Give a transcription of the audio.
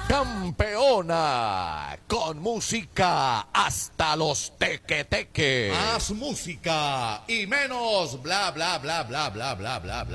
campeona, con música hasta los teque-teque. Más música y menos bla bla bla bla bla bla bla bla.